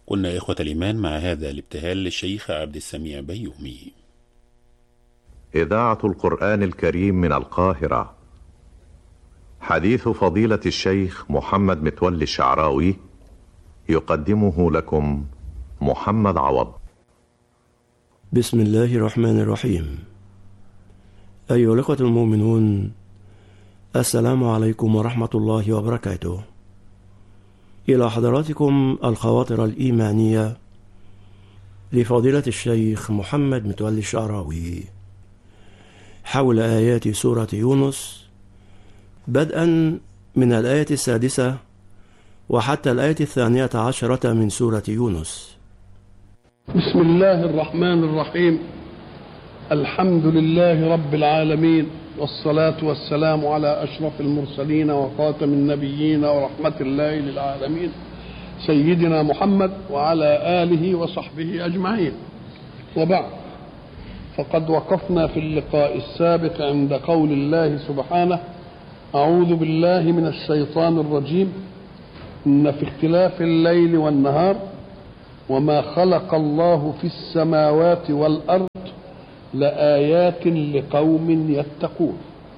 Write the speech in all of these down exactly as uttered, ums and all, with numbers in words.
كنا إخوة الإيمان مع هذا الابتهال للشيخ عبد السميع بيومي. إذاعة القرآن الكريم من القاهرة. حديث فضيلة الشيخ محمد متولي الشعراوي يقدمه لكم محمد عوض. بسم الله الرحمن الرحيم. أيها الأخوة المؤمنون، السلام عليكم ورحمة الله وبركاته. إلى حضراتكم الخواطر الإيمانية لفضيلة الشيخ محمد متولي الشعراوي حول آيات سورة يونس، بدءا من الآية السادسة وحتى الآية الثانية عشرة من سورة يونس. بسم الله الرحمن الرحيم. الحمد لله رب العالمين، والصلاة والسلام على أشرف المرسلين وخاتم النبيين ورحمة الله للعالمين سيدنا محمد وعلى آله وصحبه أجمعين. وبعد، فقد وقفنا في اللقاء السابق عند قول الله سبحانه: أعوذ بالله من الشيطان الرجيم، إن في اختلاف الليل والنهار وما خلق الله في السماوات والأرض لآيات لقوم يتقون.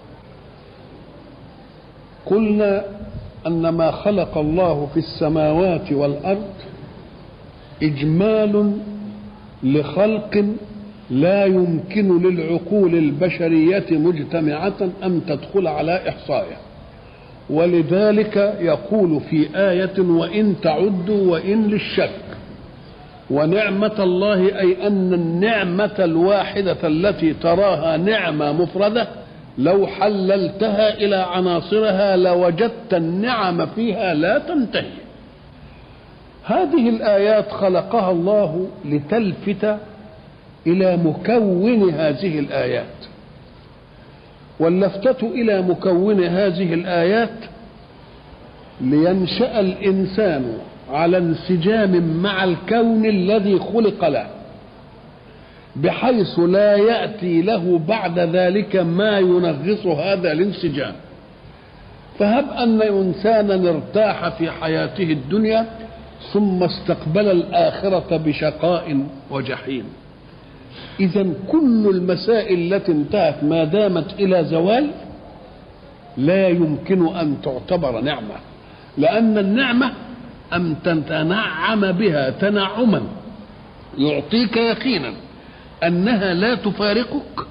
قلنا أن ما خلق الله في السماوات والأرض إجمال لخلق لا يمكن للعقول البشرية مجتمعة أن تدخل على إحصائه، ولذلك يقول في آية: وإن تعدوا، وإن للشك. ونعمة الله أي أن النعمة الواحدة التي تراها نعمة مفردة لو حللتها إلى عناصرها لوجدت النعم فيها لا تنتهي. هذه الآيات خلقها الله لتلفت إلى مكون هذه الآيات، واللفتة إلى مكون هذه الآيات لينشأ الإنسان على انسجام مع الكون الذي خلق له، بحيث لا يأتي له بعد ذلك ما ينغص هذا الانسجام. فهب أن إنسانا ارتاح في حياته الدنيا ثم استقبل الآخرة بشقاء وجحيم، إذن كل المسائل التي انتهت ما دامت إلى زوال لا يمكن أن تعتبر نعمة، لأن النعمة أن تتنعم بها تنعما يعطيك يقينا أنها لا تفارقك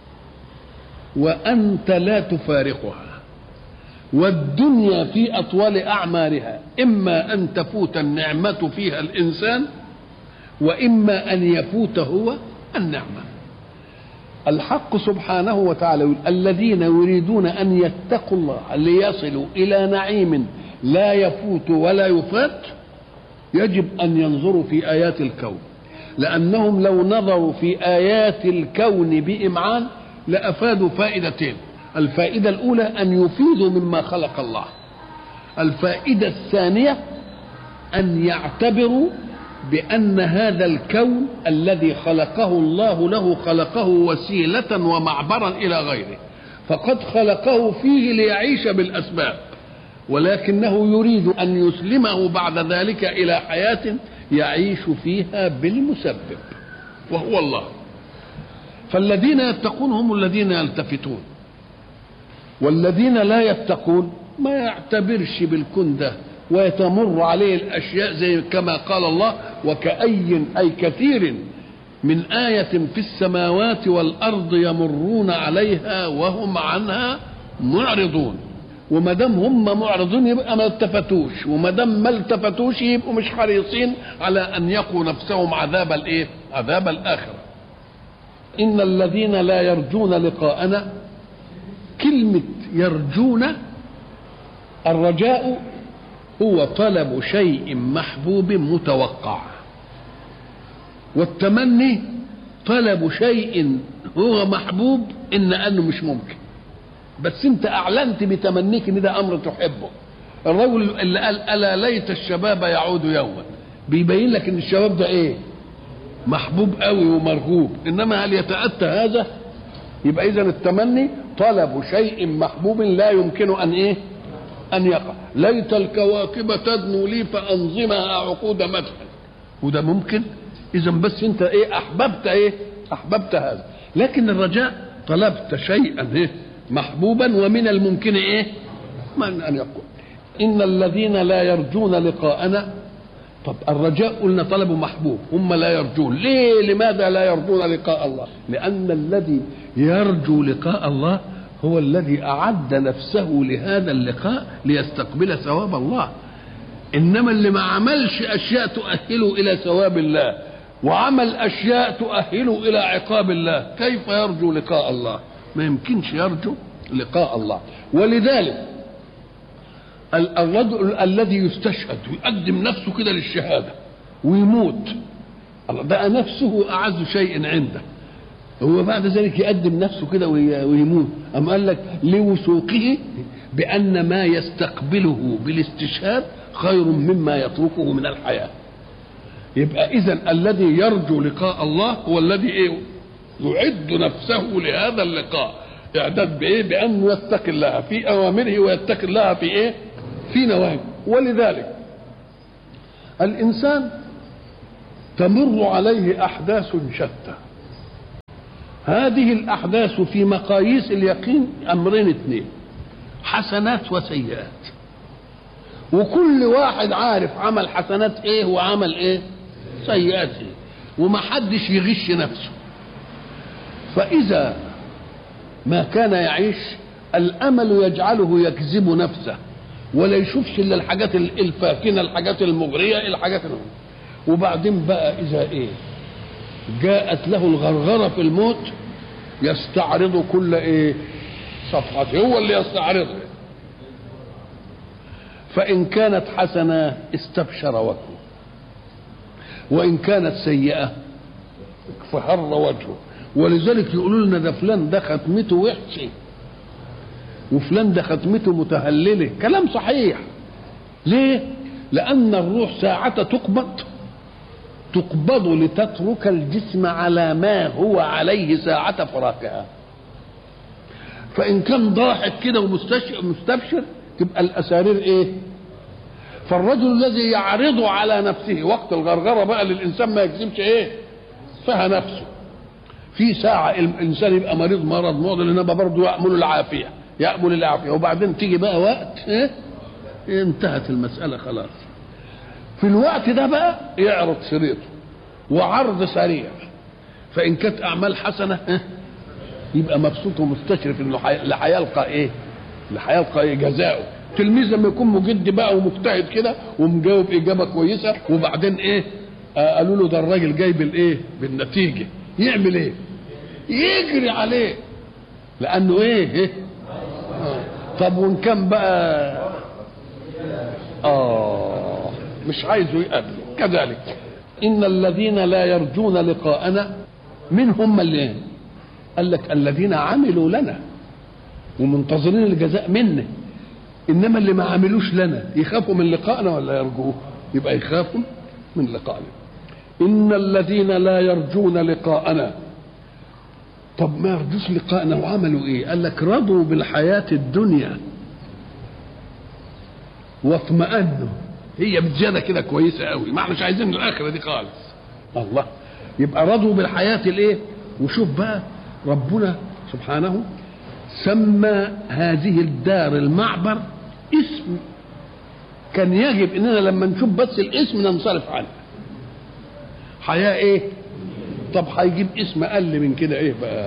وأنت لا تفارقها. والدنيا في أطول أعمارها إما أن تفوت النعمة فيها الإنسان، وإما أن يفوت هو النعمة. الحق سبحانه وتعالى الذين يريدون أن يتقوا الله ليصلوا إلى نعيم لا يفوت ولا يفات يجب أن ينظروا في آيات الكون، لأنهم لو نظروا في آيات الكون بإمعان لأفادوا فائدتين: الفائدة الأولى أن يفيدوا مما خلق الله، الفائدة الثانية أن يعتبروا بأن هذا الكون الذي خلقه الله له خلقه وسيلة ومعبرا إلى غيره، فقد خلقه فيه ليعيش بالأسباب، ولكنه يريد أن يسلمه بعد ذلك إلى حياة يعيش فيها بالمسبب وهو الله. فالذين يتقون هم الذين يلتفتون، والذين لا يتقون ما يعتبرش بالكون ده ويتمر عليه الأشياء زي كما قال الله: وكأي أي كثير من آية في السماوات والأرض يمرون عليها وهم عنها معرضون. وما دام هم معرضون يبقى ما التفتوش، وما دام ما التفتوش يبقوا مش حريصين على أن يقوا نفسهم عذاب الإيه؟ عذاب الآخرة. إن الذين لا يرجون لقاءنا، كلمة يرجون الرجاء هو طلب شيء محبوب متوقع، والتمني طلب شيء هو محبوب إن أنه مش ممكن، بس انت اعلنت بتمنيك ان ده امر تحبه. الرجل اللي قال الا ليت الشباب يعود يوما بيبين لك ان الشباب ده ايه؟ محبوب قوي ومرغوب. انما هل يتأتى هذا؟ يبقى اذا التمني طلب شيء محبوب لا يمكن ان ايه؟ ان يقع. ليت الكواكب تدنو لي فانظمها عقود مدح وده ممكن. اذا بس انت ايه احببت ايه احببت هذا. لكن الرجاء طلبت شيئا ايه محبوبا، ومن الممكن ايه من ان يقول ان الذين لا يرجون لقاءنا. طب الرجاء قلنا طلبوا محبوب، هم لا يرجون. ليه؟ لماذا لا يرجون لقاء الله؟ لان الذي يرجو لقاء الله هو الذي اعد نفسه لهذا اللقاء ليستقبل ثواب الله. انما اللي ما عملش اشياء تؤهله الى ثواب الله وعمل اشياء تؤهله الى عقاب الله، كيف يرجو لقاء الله؟ ما يمكنش يرجو لقاء الله. ولذلك الرجل الذي يستشهد ويقدم نفسه كده للشهاده ويموت، بقى نفسه اعز شيء عنده، هو بعد ذلك يقدم نفسه كده ويموت. أم قال لك لوثوقه بأن ما يستقبله بالاستشهاد خير مما يتركه من الحياة. يبقى إذن الذي يرجو لقاء الله هو الذي إيه؟ يعد نفسه لهذا اللقاء. إعداد بإيه؟ بأنه يتقي الله في أوامره ويتقي الله في إيه؟ في نواهيه. ولذلك الإنسان تمر عليه أحداث شتى. هذه الأحداث في مقاييس اليقين أمرين اثنين، حسنات وسيئات، وكل واحد عارف عمل حسنات ايه وعمل ايه سيئات ايه، ومحدش يغش نفسه. فإذا ما كان يعيش الأمل يجعله يكذب نفسه ولا يشوفش إلا الحاجات الفاكنة، الحاجات المغرية، الحاجات المغرية. وبعدين بقى إذا ايه جاءت له الغرغرة في الموت يستعرض كل ايه صفحته، هو اللي يستعرضها. فإن كانت حسنة استبشر وجهه، وإن كانت سيئة فهر وجهه. ولذلك يقولوا لنا ده فلان ده ختمته وحشة وفلان ده ختمته متهللة. كلام صحيح. ليه؟ لأن الروح ساعة تقبض تقبض لتترك الجسم على ما هو عليه ساعة فراقها. فإن كان ضاحك كده ومستبشر تبقى الأسارير إيه؟ فالرجل الذي يعرض على نفسه وقت الغرغرة بقى للإنسان ما يكذبش إيه؟ فيها نفسه. في ساعة الإنسان يبقى مريض مرض معضل إنما برضه يأمل العافية يأمل العافية وبعدين تيجي بقى وقت إيه؟ انتهت المسألة خلاص. في الوقت ده بقى يعرض شريطه وعرض سريع. فإن كانت أعمال حسنة إيه؟ يبقى مبسوط ومستشرف إنه هيلقى إيه؟ اللي هيلقى إيه جزاؤه. تلميذ لما يكون مجد بقى ومجتهد كده ومجاوب إجابة كويسة وبعدين إيه؟ آه قالوا له ده الراجل جايب الإيه؟ بالنتيجة، يعمل إيه؟ يجري عليه لأنه إيه؟ إيه؟ آه. طب وإن كان بقى آه مش عايزه يقابله. كذلك إن الذين لا يرجون لقاءنا من هم اللي قال لك الذين عملوا لنا ومنتظرين الجزاء منه. إنما اللي ما عملوش لنا يخافوا من لقائنا ولا يرجوه؟ يبقى يخافوا من لقائنا. إن الذين لا يرجون لقاءنا. طب ما يرجوش لقائنا وعملوا إيه؟ قال لك رضوا بالحياة الدنيا واطمأنوا، هي بزيادة كده كويسة قوي، ما احناش عايزين الآخرة دي خالص. الله. يبقى رضوا بالحياة الإيه؟ وشوف بقى ربنا سبحانه سمى هذه الدار المعبر اسم كان يجب اننا لما نشوف بس الاسم ننصرف عنه. حياة ايه؟ طب هيجيب اسم اقل من كده ايه بقى؟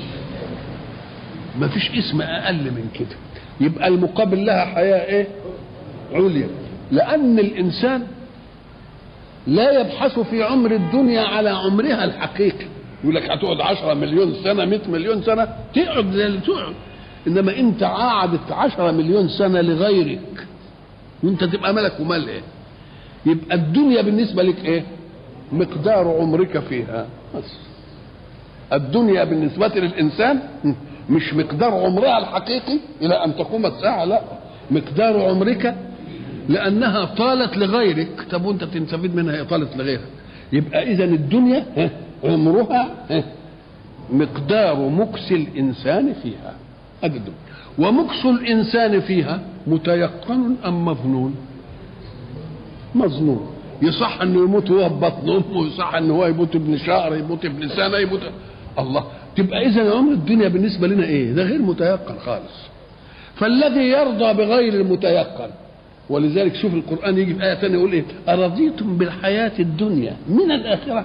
ما فيش اسم اقل من كده. يبقى المقابل لها حياة ايه؟ عليا. لان الانسان لا يبحث في عمر الدنيا على عمرها الحقيقي. يقول لك هتقعد عشرة مليون سنة مئة مليون سنة تقعد زي اللي تقعد. انما انت قعدت عشرة مليون سنة لغيرك وانت تبقى ملك ومال ايه؟ يبقى الدنيا بالنسبة لك ايه؟ مقدار عمرك فيها بس. الدنيا بالنسبة للإنسان مش مقدار عمرها الحقيقي إلى أن تقوم الساعة، لا، مقدار عمرك لأنها طالت لغيرك. طب وانت تستفيد منها هي طالت لغيرك. يبقى إذن الدنيا عمرها مقدار مكس الإنسان فيها. أجدوا. ومكس الإنسان فيها متيقن أم مظنون؟ مظنون. يصح انه يموت وهو في بطن امه، يصح انه هو يموت ابن شهر، يموت ابن سنه، يموت الله. تبقى اذا عمر الدنيا بالنسبه لنا ايه؟ ده غير متيقن خالص. فالذي يرضى بغير المتيقن، ولذلك شوف القران يجي في ايه ثانيه يقول ايه؟ ارضيتم بالحياه الدنيا من الاخره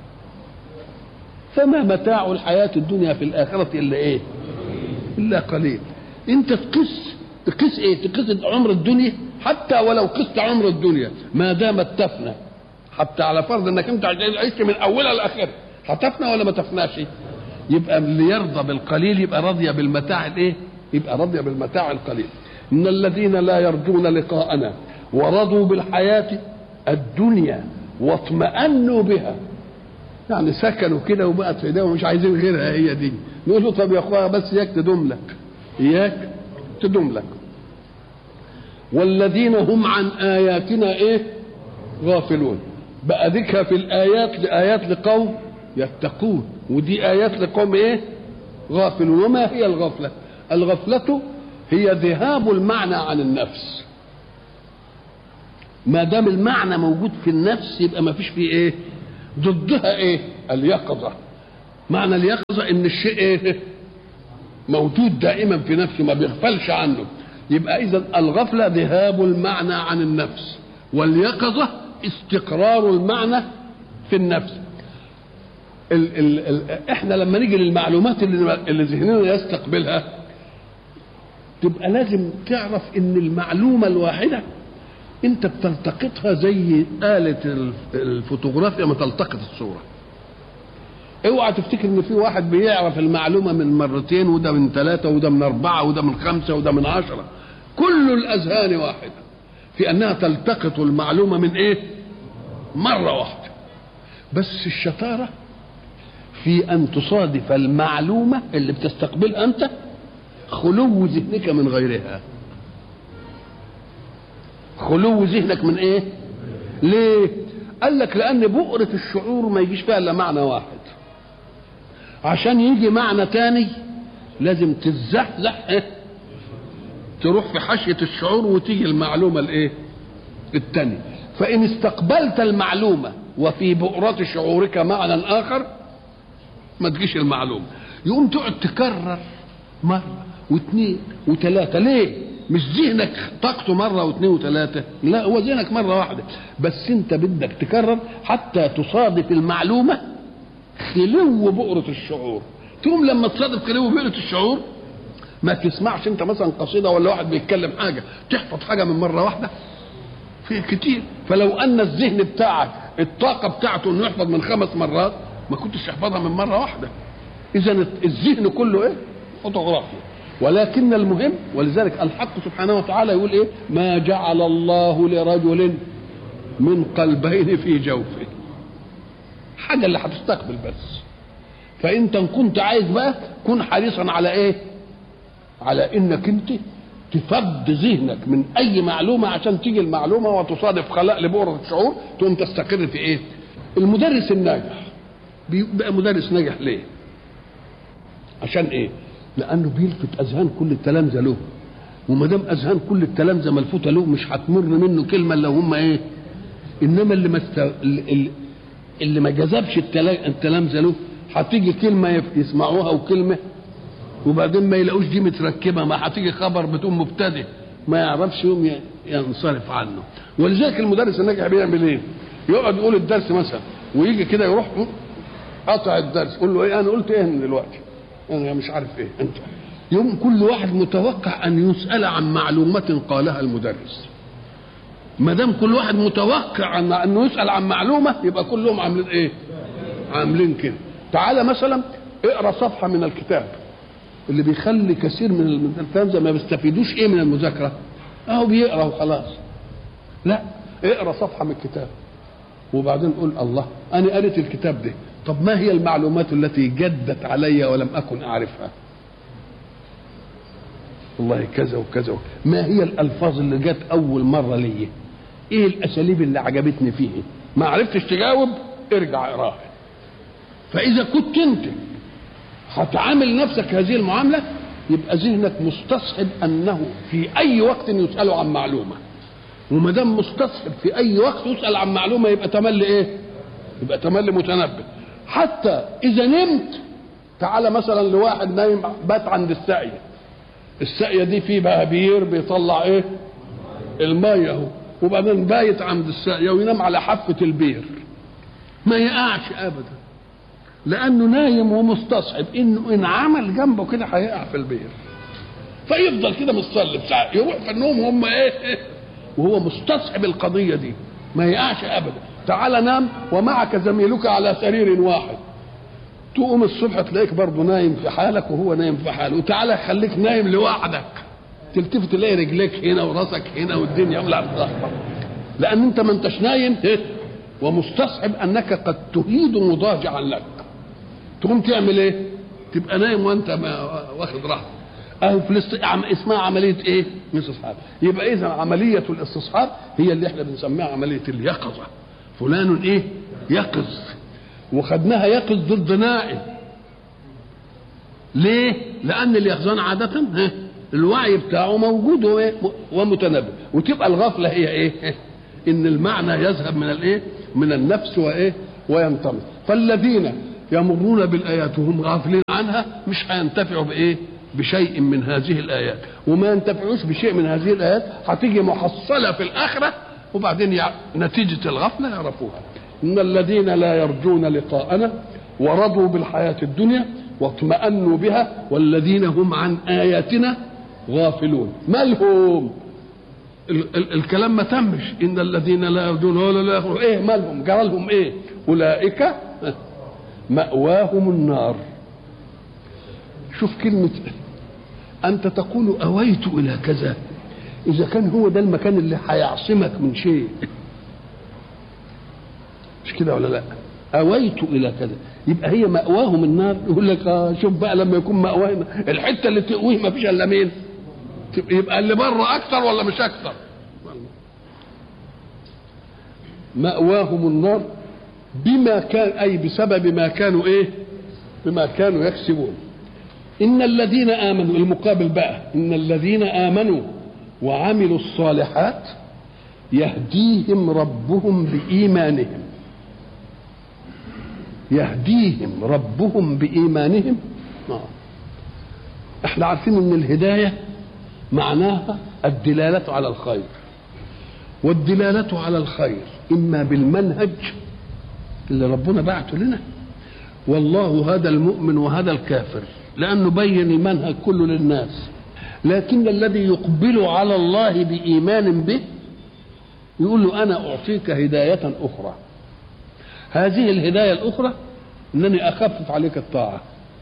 فما متاع الحياه الدنيا في الاخره الا ايه؟ الا قليل. انت تقيس تقيس ايه؟ تقيس عمر الدنيا، حتى ولو قست عمر الدنيا ما دامت تفنى، حتى على فرض انك انت عشت من اولها لاخرها، هتفنى ولا ما تفناش؟ يبقى اللي يرضى بالقليل يبقى راضي بالمتاع الايه؟ يبقى راضي بالمتاع القليل. ان الذين لا يرجون لقاءنا ورضوا بالحياه الدنيا واطمأنوا بها، يعني سكنوا كده وبقت في ايديهم مش عايزين غيرها، هي دي. نقول له طب يا اخويا بس اياك تدوم لك، اياك تدوم لك. والذين هم عن آياتنا ايه؟ غافلون. بقى ذكر في الآيات لآيات لقوم يتقون، ودي آيات لقوم ايه؟ غافلون. وما هي الغفلة؟ الغفلة هي ذهاب المعنى عن النفس. ما دام المعنى موجود في النفس يبقى ما فيش فيه ايه؟ ضدها ايه؟ اليقظة. معنى اليقظة ان الشيء ايه؟ موجود دائما في نفسه ما بيغفلش عنه. يبقى اذا الغفله ذهاب المعنى عن النفس، واليقظه استقرار المعنى في النفس. ال ال ال احنا لما نيجي للمعلومات اللي, اللي ذهننا يستقبلها، تبقى لازم تعرف ان المعلومه الواحده انت بتلتقطها زي آلة الفوتوغرافيا ما تلتقط الصوره. اوعى تفتكر ان في واحد بيعرف المعلومه من مرتين، وده من ثلاثه، وده من اربعه، وده من خمسه، وده من عشره. كل الاذهان واحده في انها تلتقط المعلومه من ايه؟ مره واحده. بس الشطاره في ان تصادف المعلومه اللي بتستقبلها انت خلو ذهنك من غيرها. خلو ذهنك من ايه؟ ليه؟ قال لك لان بؤره الشعور ما يجيش فيها الا معنى واحد. عشان يجي معنى تاني لازم تتزحزح ايه؟ تروح في حاشية الشعور وتيجي المعلومة الايه؟ التانية. فإن استقبلت المعلومة وفي بؤرة شعورك معنى آخر ما تجيش المعلومة، يقوم تقعد تكرر مرة واثنين وثلاثة. ليه؟ مش ذهنك طاقته مرة واثنين وثلاثة، لا هو ذهنك مرة واحدة، بس انت بدك تكرر حتى تصادف المعلومة خلو بؤرة الشعور. تقوم لما تصادف خلو بؤرة الشعور ما تسمعش انت مثلا قصيدة ولا واحد بيتكلم حاجة تحفظ حاجة من مرة واحدة، في كتير. فلو ان الذهن بتاعك الطاقة بتاعته انه يحفظ من خمس مرات ما كنتش تحفظها من مرة واحدة. اذا الذهن كله ايه؟ فوتوغرافيا. ولكن المهم، ولذلك الحق سبحانه وتعالى يقول ايه؟ ما جعل الله لرجل من قلبين في جوفه. حاجة اللي هتستقبل بس. فانت ان كنت عايز بقى كن حريصا على ايه؟ على انك انت تفض ذهنك من اي معلومة عشان تيجي المعلومة وتصادف خلاء لبؤرة الشعور تقوم تستقر في ايه؟ المدرس الناجح بيبقى مدرس ناجح ليه؟ عشان ايه؟ لانه بيلفت اذهان كل التلامذة له، وما دام اذهان كل التلامذة ملفوتة له مش هتمر منه كلمة لو هم ايه؟ انما اللي ما است... اللي اللي ما جذبش التلامذة له هتيجي كلمة يسمعوها وكلمة وبعدين ما يلاقوش دي متركبة، ما هتيجي خبر بتقوم مبتدئ ما يعرفش يوم ينصرف عنه. ولذلك المدرس الناجح بيعمل ايه؟ يقعد يقول الدرس مثلا ويجي كده يروح قطع الدرس، يقول له ايه انا قلت ايه من دلوقتي؟ انا مش عارف ايه انت. يوم كل واحد متوقع ان يسأل عن معلومة قالها المدرس. ما دام كل واحد متوقع ان انه يسأل عن معلومة يبقى كلهم عاملين ايه؟ عاملين كده. تعالى مثلا اقرا صفحة من الكتاب اللي بيخلي كثير من التلامذة ما بيستفيدوش ايه من المذاكرة، اهو بيقرا وخلاص. لا، اقرا صفحة من الكتاب وبعدين قول الله انا قريت الكتاب ده، طب ما هي المعلومات التي جدت علي ولم اكن اعرفها؟ والله كذا وكذا. ما هي الالفاظ اللي جت اول مرة لي؟ ايه الاساليب اللي عجبتني فيه؟ ما عرفتش تجاوب ارجع اقراها. فاذا كنت انت هتعامل نفسك هذه المعاملة يبقى ذهنك مستصحب انه في اي وقت يسأله عن معلومة، وما دام مستصحب في اي وقت يسال عن معلومه يبقى تملي ايه؟ يبقى تملي متنبه. حتى اذا نمت، تعالى مثلا لواحد نايم بات عند الساقيه، الساقيه دي فيه بهبير بيطلع ايه؟ الميه اهو، وبعدين بايت عند الساقيه وينام على حافه البير، ما يقعش ابدا، لانه نايم ومستصحب انه ان عمل جنبه كده هيقع في البير، فيفضل كده متصلب ساعه يروح في النوم وهم ايه؟ وهو مستصحب القضيه دي، ما يقعش ابدا. تعال نام ومعك زميلك على سرير واحد، تقوم الصبح تلاقيك برضه نايم في حالك وهو نايم في حاله، وتعالى خليك نايم لوحدك، تلتفت تلاقي رجليك هنا وراسك هنا والدنيا ولا بتلخبط، لان انت ما انتش نايم ومستصحب انك قد تهيد مضاجعا لك. تقوم تعمل ايه؟ تبقى نايم وانت ما واخد راحتك. اهو في الاست... اسمها عمليه ايه؟ استصحاب. يبقى اذا عمليه الاستصحاب هي اللي احنا بنسميها عمليه اليقظه. فلان ايه؟ يقظ. وخدناها يقظ ضد نائم. ليه؟ لان اليقظان عاده الوعي بتاعه موجود ومتنبه، وتبقى الغفله هي ايه؟ ان المعنى يذهب من الايه؟ من النفس وايه؟ وينطمس. فالذين يمرون بالايات وهم غافلين عنها مش هينتفعوا بايه؟ بشيء من هذه الايات، وما ينتفعوش بشيء من هذه الايات هتيجي محصله في الاخره، وبعدين يع... نتيجه الغفله يعرفوها. ان الذين لا يرجون لقاءنا ورضوا بالحياه الدنيا واطمأنوا بها والذين هم عن اياتنا غافلون. مالهم؟ ال- ال- الكلام ما تمش. ان الذين لا يرجون ولا لا يخرجون، ايه مالهم؟ جرى لهم ايه؟ اولئك مأواهم النار. شوف كلمة أنت تقول أويت إلى كذا، إذا كان هو ده المكان اللي هيعصمك من شيء، مش كده ولا لا؟ أويت إلى كذا، يبقى هي مأواهم النار. يقول لك آه شوف بقى لما يكون مأواهم الحتة اللي تقويه ما فيش إلا مين؟ يبقى اللي بره أكثر ولا مش أكثر؟ مأواهم النار بما كان، أي بسبب ما كانوا إيه؟ بما كانوا يكسبون. إن الذين آمنوا، المقابل بقى، إن الذين آمنوا وعملوا الصالحات يهديهم ربهم بإيمانهم. يهديهم ربهم بإيمانهم. احنا عارفين إن الهداية معناها الدلالة على الخير، والدلالة على الخير إما بالمنهج اللي ربنا بعته لنا، والله هذا المؤمن وهذا الكافر، لأنه بين المنهج كله للناس. لكن الذي يقبل على الله بإيمان به يقول له أنا أعطيك هداية أخرى. هذه الهداية الأخرى أنني أخفف عليك الطاعة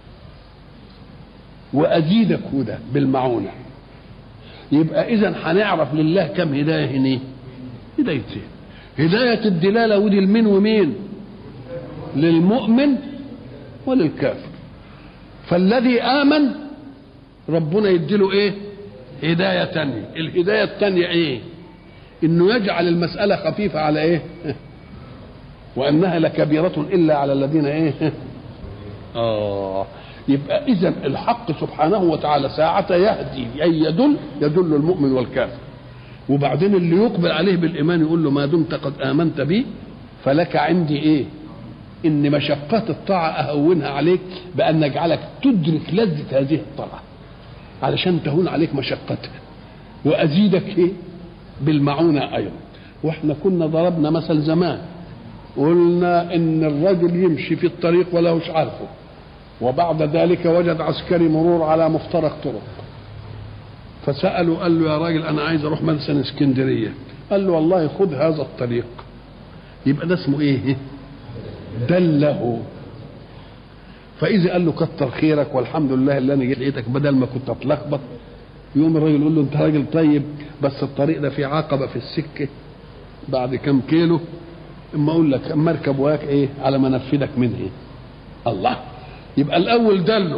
وأزيدك هدى بالمعونة. يبقى إذن هنعرف لله كم هداية هنا؟ هدايتين. هداية الدلالة ودي لمين ومين؟ للمؤمن وللكافر. فالذي آمن ربنا يديله ايه؟ هداية تانية. الهداية التانية ايه؟ انه يجعل المسألة خفيفة على ايه؟ وانها لكبيرة الا على الذين ايه؟ اه يبقى اذا الحق سبحانه وتعالى ساعة يهدي اي يدل يدل المؤمن والكافر، وبعدين اللي يقبل عليه بالايمان يقول له ما دمت قد امنت بي فلك عندي ايه؟ ان مشقات الطاعة اهونها عليك بان نجعلك تدرك لذة هذه الطاعة علشان تهون عليك مشقتها، وازيدك ايه؟ بالمعونة ايضا. واحنا كنا ضربنا مثل زمان قلنا ان الرجل يمشي في الطريق ولا هوش عارفه، وبعد ذلك وجد عسكري مرور على مفترق طرق، فسأله قال له يا راجل انا عايز اروح مثلا اسكندرية. قال له والله خذ هذا الطريق. يبقى ده اسمه ايه؟ دله. فاذا قال له كتر خيرك والحمد لله اللي انا لقيتك بدل ما كنت اتلخبط، يوم الراجل يقول له انت راجل طيب بس الطريق ده فيه عقبه في السكه بعد كم كيلو، اما اقول لك اما اركب وياك ايه على ما انفذك منه ايه؟ الله. يبقى الاول دله،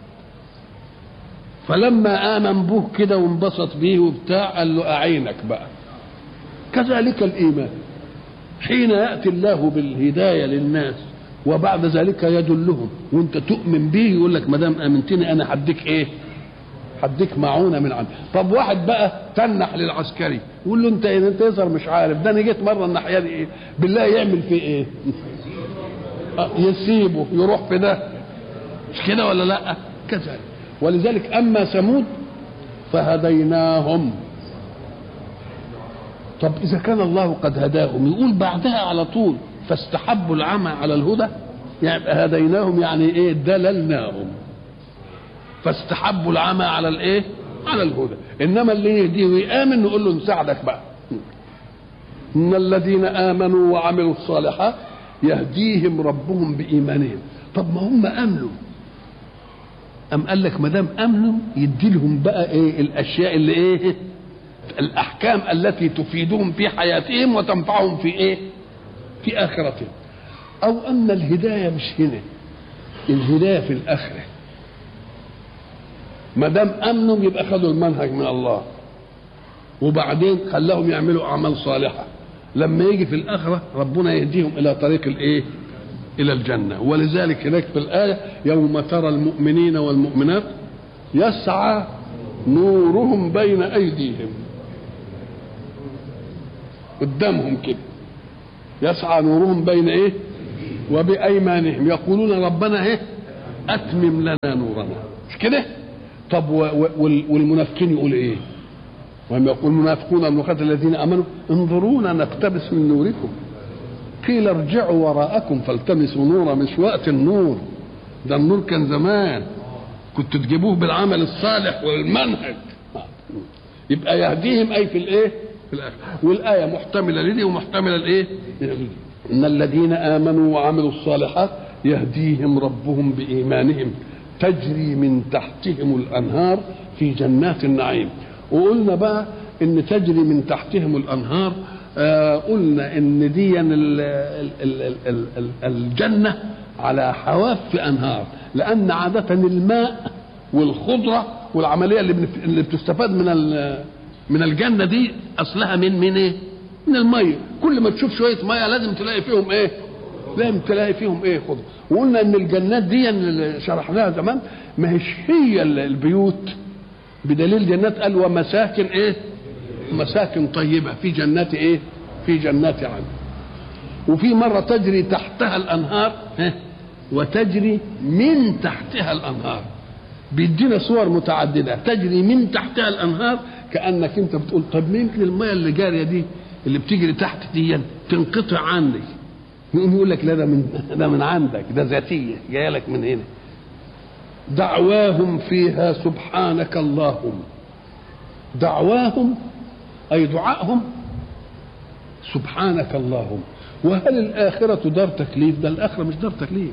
فلما امن به كده وانبسط بيه وبتاع قال له اعينك بقى. كذلك الايمان حين ياتي الله بالهدايه للناس وبعد ذلك يدلهم وانت تؤمن به يقول لك ما دام امنتني انا هديك ايه؟ هديك معونه من عندي. طب واحد بقى تنح للعسكري يقول له انت انت يظهر مش عارف ده انا جيت مره الناحيه دي ايه بالله يعمل فيه ايه؟ يسيبه يروح في ده مش كده ولا لا؟ كذلك. ولذلك اما ثمود فهديناهم. طب اذا كان الله قد هداهم يقول بعدها على طول فاستحبوا العمى على الهدى، يعني هديناهم يعني ايه؟ دللناهم. فاستحبوا العمى على الايه؟ على الهدى. انما اللي يهديه ويامن نقول له نساعدك بقى. ان الذين امنوا وعملوا الصالحات يهديهم ربهم بايمانهم. طب ما هم امنوا، ام قال لك ما دام امنوا يدي لهم بقى ايه الاشياء اللي ايه؟ الاحكام التي تفيدهم في حياتهم وتنفعهم في ايه؟ في اخرتهم. او ان الهدايه مش هنا، الهدايه في الاخره. ما دام امنوا يبقى خدوا المنهج من الله وبعدين خلاهم يعملوا اعمال صالحه، لما يجي في الاخره ربنا يهديهم الى طريق الايه؟ الى الجنه. ولذلك هناك في الايه يوم ترى المؤمنين والمؤمنات يسعى نورهم بين ايديهم، قدامهم كده يسعى نورهم بين ايه؟ وبايمانهم يقولون ربنا ايه؟ اتمم لنا نورنا، مش كده؟ طب والمنافقين يقول ايه؟ وهم يقول المنافقون المخاطب الذين امنوا انظرونا نقتبس من نوركم قيل ارجعوا وراءكم فالتمسوا نورا. مش وقت النور ده، النور كان زمان كنت تجيبوه بالعمل الصالح والمنهج. يبقى يهديهم اي في الايه؟ في الاخر. والايه محتمله لدي ومحتمله لايه؟ ان الذين امنوا وعملوا الصالحات يهديهم ربهم بايمانهم تجري من تحتهم الانهار في جنات النعيم. وقلنا بقى ان تجري من تحتهم الانهار، آه قلنا ان دي ال ال ال ال ال الجنه على حواف انهار، لان عاده الماء والخضره والعمليه اللي اللي بتستفاد من من الجنه دي اصلها من من ايه؟ من الميه. كل ما تشوف شويه ميه لازم تلاقي فيهم ايه؟ لازم تلاقي فيهم ايه؟ خضره. وقلنا ان الجنات دي اللي شرحناها زمان ما هيش هي البيوت، بدليل جنات قال ومساكن ايه؟ مساكن طيبه في جنات ايه؟ في جنات عدن. وفي مره تجري تحتها الانهار وتجري من تحتها الانهار، بيدينا صور متعدده. تجري من تحتها الانهار كانك انت بتقول طب ممكن الميه اللي جاريه دي اللي بتجري تحت دي تنقطع عني؟ يقوم يقول لك لا ده من ده من عندك، ده ذاتيه جايه لك من هنا. دعواهم فيها سبحانك اللهم. دعواهم اي دعائهم سبحانك اللهم. وهل الاخره دار تكليف؟ ده الاخره مش دار تكليف.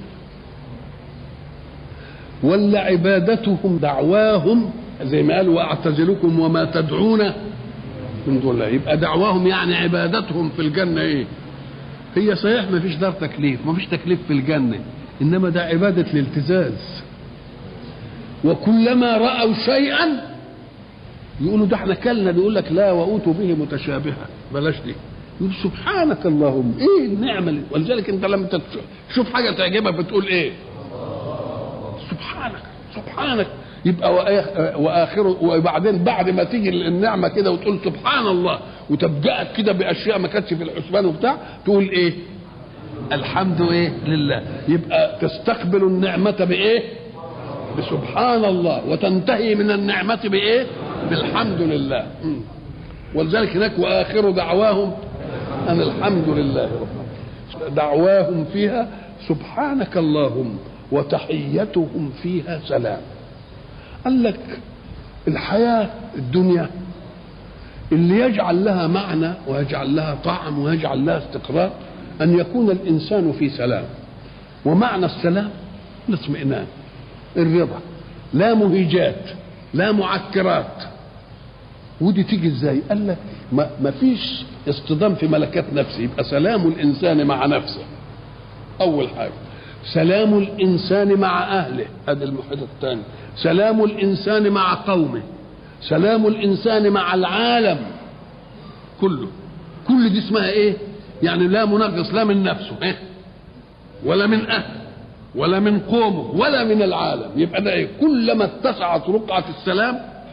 ولا عبادتهم دعواهم زي ما قال واعتزلكم وما تدعون من دون الله. يبقى دعواهم يعني عبادتهم في الجنه ايه؟ هي صحيح ما فيش دار تكليف، ما فيش تكليف في الجنه، انما ده عباده الالتزاز. وكلما راوا شيئا يقولوا ده احنا كلنا، بيقول لك لا واوتوا به متشابها، بلاش دي. يقول سبحانك اللهم ايه النعمه اللي. ولذلك انت لما تشوف حاجه تعجبك بتقول ايه؟ سبحانك سبحانك. يبقى واخره. وبعدين بعد ما تيجي النعمه كده وتقول سبحان الله وتبدأك كده باشياء ما كانتش في الحسبان وبتاع، تقول ايه؟ الحمد ايه؟ لله. يبقى تستقبل النعمه بايه؟ بسبحان الله، وتنتهي من النعمه بايه؟ بالحمد لله. ولذلك هناك واخر دعواهم ان الحمد لله رب. دعواهم فيها سبحانك اللهم وتحيتهم فيها سلام. قال لك الحياه الدنيا اللي يجعل لها معنى ويجعل لها طعم ويجعل لها استقرار ان يكون الانسان في سلام. ومعنى السلام الاطمئنان، الرضا، لا مهيجات لا معكرات. ودي تيجي ازاي؟ قال لك ما, ما فيش اصطدام في ملكات نفسه. يبقى سلام الانسان مع نفسه اول حاجه، سلام الانسان مع اهله، هذا المحيط الثاني، سلام الانسان مع قومه، سلام الانسان مع العالم كله. كل دي اسمها ايه؟ يعني لا منغص لا من نفسه إيه؟ ولا من اهله ولا من قومه ولا من العالم. يبقى ده ايه؟ كلما اتسعت رقعة السلام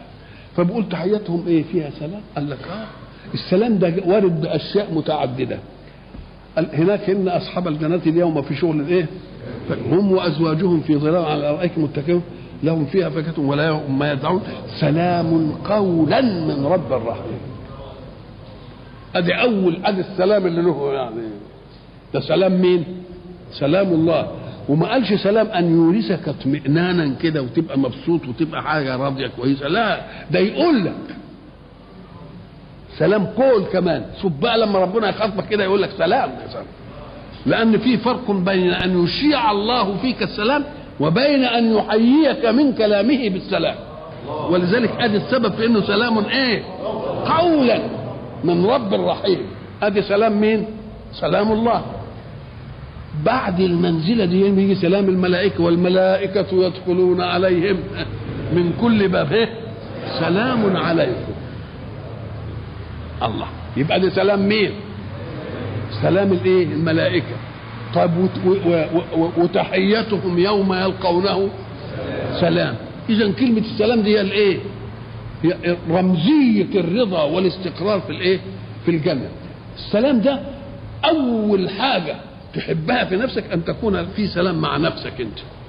فبقول تحياتهم ايه فيها سلام؟ قال لك اه السلام ده وارد باشياء متعدده. هناك ان اصحاب الجنه اليوم في شغل الايه؟ هم وازواجهم في ظلال على الارائك متكئون لهم فيها فاكهه ولا هم ما يدعون سلام قولا من رب الرحيم. ادي اول ادي السلام اللي له يعني ده سلام مين؟ سلام الله. وما قالش سلام ان يورثك اطمئنانا كده وتبقى مبسوط وتبقى حاجه راضيه كويسه، لا ده يقول لك سلام قول كمان. شوف بقى لما ربنا يخاطبك كده يقول لك سلام يا سلام، لان في فرق بين ان يشيع الله فيك السلام وبين ان يحييك من كلامه بالسلام. ولذلك ادي السبب في انه سلام ايه؟ قولا من رب الرحيم. ادي سلام مين؟ سلام الله. بعد المنزله دي يجي سلام الملائكه، والملائكه يدخلون عليهم من كل باب سلام عليكم. الله، يبقى ده سلام مين؟ سلام الايه؟ الملائكه. طيب وتحيتهم يوم يلقونه سلام. اذا كلمه السلام دي هي الايه؟ هي رمزيه الرضا والاستقرار في الايه؟ في الجنه. السلام ده اول حاجه تحبها في نفسك ان تكون في سلام مع نفسك انت.